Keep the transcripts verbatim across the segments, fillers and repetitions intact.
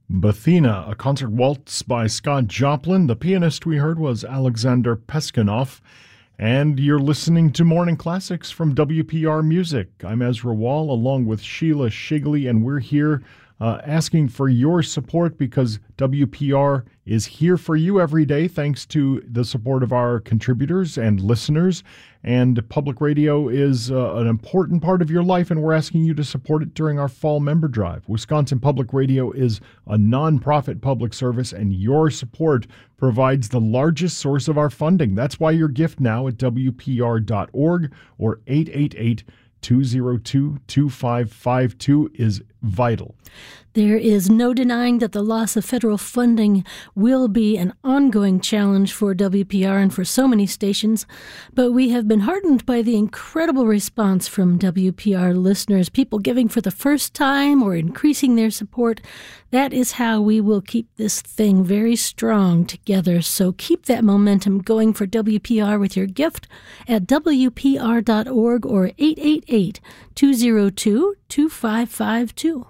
Bathina, a concert waltz by Scott Joplin. The pianist we heard was Alexander Peskanov. And you're listening to Morning Classics from W P R Music. I'm Ezra Wall along with Sheila Shigley, and we're here uh, asking for your support because W P R is here for you every day thanks to the support of our contributors and listeners. And public radio is uh, an important part of your life, and we're asking you to support it during our fall member drive. Wisconsin Public Radio is a nonprofit public service, and your support provides the largest source of our funding. That's why your gift now at W P R dot org or eight eight eight, two oh two, two five five two is vital. There is no denying that the loss of federal funding will be an ongoing challenge for W P R and for so many stations, but we have been heartened by the incredible response from W P R listeners, people giving for the first time or increasing their support. That is how we will keep this thing very strong together. So keep that momentum going for W P R with your gift at W P R dot org or eight eight eight, two oh two, two five five two.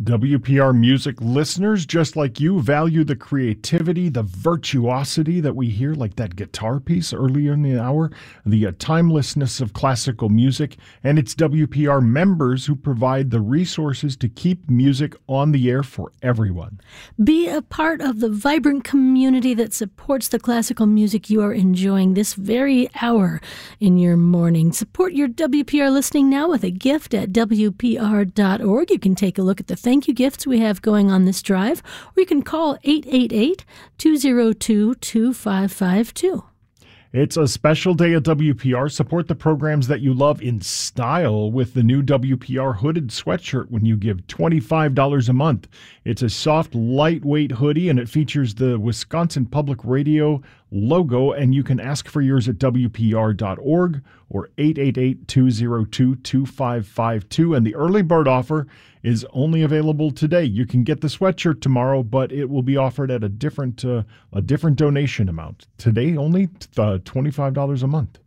W P R Music listeners, just like you, value the creativity, the virtuosity that we hear, like that guitar piece earlier in the hour, the uh, timelessness of classical music, and it's W P R members who provide the resources to keep music on the air for everyone. Be a part of the vibrant community that supports the classical music you are enjoying this very hour in your morning. Support your W P R listening now with a gift at W P R dot org. You can take a look at the thank you gifts we have going on this drive, or you can call eight eight eight, two oh two, two five five two. It's a special day at W P R. Support the programs that you love in style with the new W P R hooded sweatshirt when you give twenty-five dollars a month. It's a soft, lightweight hoodie, and it features the Wisconsin Public Radio logo, and you can ask for yours at W P R dot org or eight eight eight, two oh two, two five five two. And the early bird offer is only available today. You can get the sweatshirt tomorrow, but it will be offered at a different uh, a different donation amount. Today, only uh, twenty-five dollars a month.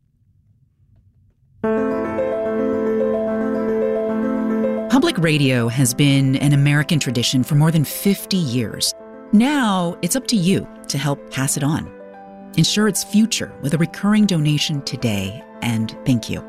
Public radio has been an American tradition for more than fifty years. Now, it's up to you to help pass it on. Ensure its future with a recurring donation today, and thank you.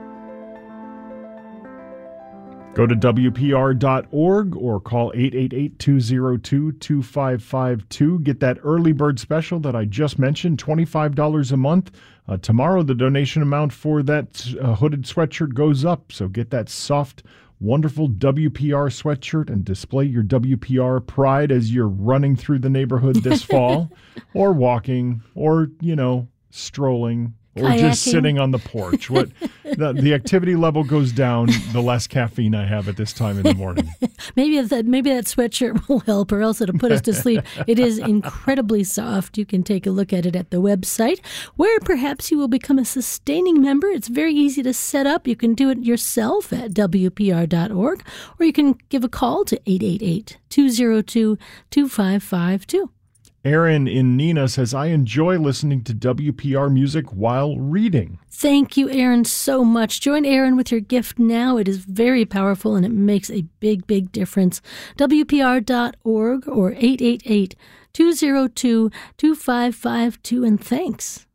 Go to W P R dot org or call eight eight eight, two oh two, two five five two. Get that early bird special that I just mentioned, twenty-five dollars a month. Uh, tomorrow, the donation amount for that uh, hooded sweatshirt goes up. So get that soft, wonderful W P R sweatshirt and display your W P R pride as you're running through the neighborhood this fall, or walking, or, you know, strolling, or Kayaking. Just sitting on the porch. What the, the activity level goes down, the less caffeine I have at this time in the morning. Maybe that maybe that sweatshirt will help, or else it'll put us to sleep. It is incredibly soft. You can take a look at it at the website, where perhaps you will become a sustaining member. It's very easy to set up. You can do it yourself at W P R dot org, or you can give a call to eight eight eight, two oh two, two five five two. Aaron in Neenah says, I enjoy listening to W P R music while reading. Thank you, Aaron, so much. Join Aaron with your gift now. It is very powerful, and it makes a big, big difference. W P R dot org or eight eight eight, two oh two, two five five two, and thanks.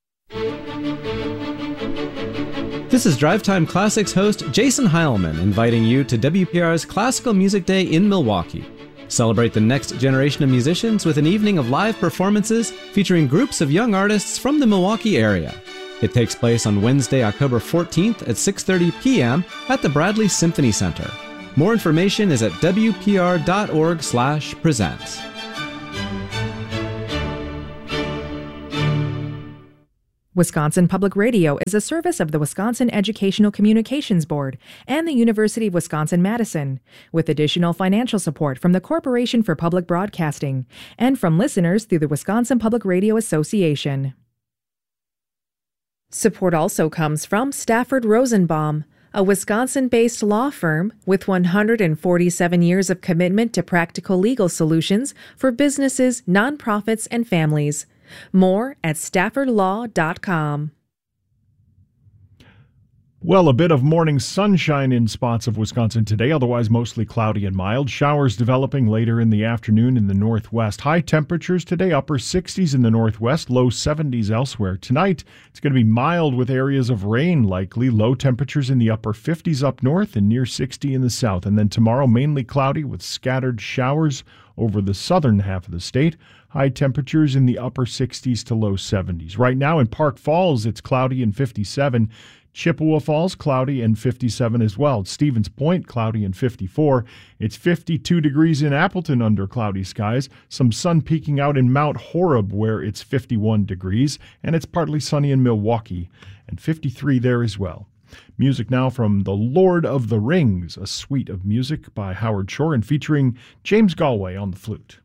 This is Drive Time Classics host Jason Heilman inviting you to W P R's Classical Music Day in Milwaukee. Celebrate the next generation of musicians with an evening of live performances featuring groups of young artists from the Milwaukee area. It takes place on Wednesday, October fourteenth at six thirty p.m. at the Bradley Symphony Center. More information is at W P R dot org slash presents. Wisconsin Public Radio is a service of the Wisconsin Educational Communications Board and the University of Wisconsin-Madison, with additional financial support from the Corporation for Public Broadcasting and from listeners through the Wisconsin Public Radio Association. Support also comes from Stafford Rosenbaum, a Wisconsin-based law firm with one hundred forty-seven years of commitment to practical legal solutions for businesses, nonprofits, and families. More at stafford law dot com. Well, a bit of morning sunshine in spots of Wisconsin today, otherwise mostly cloudy and mild. Showers developing later in the afternoon in the northwest. High temperatures today, upper sixties in the northwest, low seventies elsewhere. Tonight, it's going to be mild with areas of rain likely. Low temperatures in the upper fifties up north and near sixty in the south. And then tomorrow, mainly cloudy with scattered showers over the southern half of the state. High temperatures in the upper sixties to low seventies. Right now in Park Falls, it's cloudy and fifty-seven. Chippewa Falls, cloudy and fifty-seven as well. Stevens Point, cloudy and fifty-four. It's fifty-two degrees in Appleton under cloudy skies. Some sun peeking out in Mount Horeb where it's fifty-one degrees. And it's partly sunny in Milwaukee and fifty-three there as well. Music now from The Lord of the Rings, a suite of music by Howard Shore and featuring James Galway on the flute.